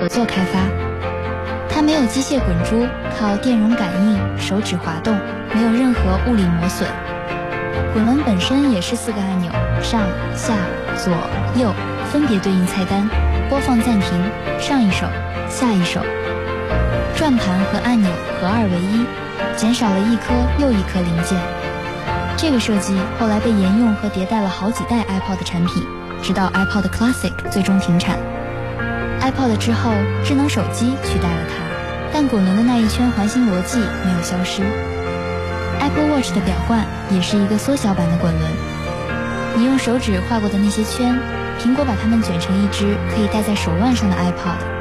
合作开发。它没有机械滚珠，靠电容感应，手指滑动，没有任何物理磨损。滚轮本身也是4个按钮，上、下、左、右分别对应菜单，播放暂停，上一首，下一首。转盘和按钮合二为一，减少了一颗又一颗零件。这个设计后来被沿用和迭代了好几代 iPod 产品，直到 iPod Classic 最终停产。iPod 之后，智能手机取代了它，但滚轮的那一圈环形逻辑没有消失。Apple Watch 的表冠也是一个缩小版的滚轮，你用手指画过的那些圈，苹果把它们卷成一只可以戴在手腕上的 iPod。